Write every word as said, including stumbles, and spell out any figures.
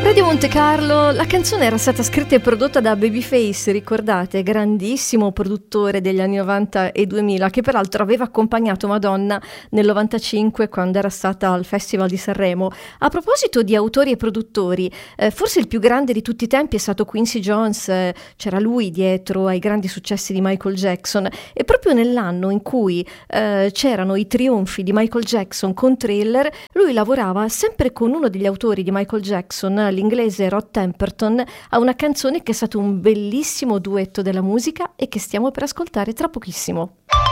Radio Monte Carlo, la canzone era stata scritta e prodotta da Babyface, ricordate? Grandissimo produttore degli anni novanta e duemila, che peraltro aveva accompagnato Madonna nel novantacinque quando era stata al Festival di Sanremo. A proposito di autori e produttori, eh, forse il più grande di tutti i tempi è stato Quincy Jones, eh, c'era lui dietro ai grandi successi di Michael Jackson, e proprio nell'anno in cui eh, c'erano i trionfi di Michael Jackson con Thriller, lui lavorava sempre con uno degli autori di Michael Jackson, l'inglese Rod Temperton, a una canzone che è stato un bellissimo duetto della musica e che stiamo per ascoltare tra pochissimo.